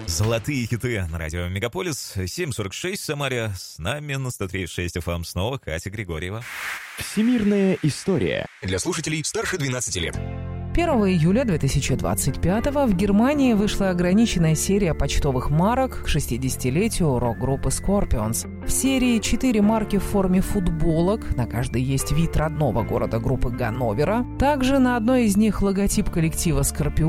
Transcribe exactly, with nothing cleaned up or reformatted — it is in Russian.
Золотые хиты на радио Мегаполис. семь сорок шесть в Самаре. С нами на сто три и шесть эф эм снова Катя Григорьева. Всемирная история. Для слушателей старше двенадцати лет. первого июля две тысячи двадцать пятого в Германии вышла ограниченная серия почтовых марок к шестидесятилетию рок-группы Scorpions. В серии четыре марки в форме футболок, на каждой есть вид родного города группы Ганновера. Также на одной из них логотип коллектива Scorpions